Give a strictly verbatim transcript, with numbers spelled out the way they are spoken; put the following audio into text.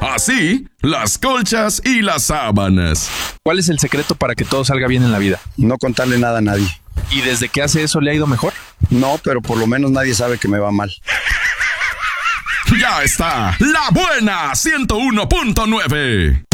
Así, las colchas y las sábanas. ¿Cuál es el secreto para que todo salga bien en la vida? No contarle nada a nadie. ¿Y desde que hace eso le ha ido mejor? No, pero por lo menos nadie sabe que me va mal. Ya está, La Buena ciento uno punto nueve.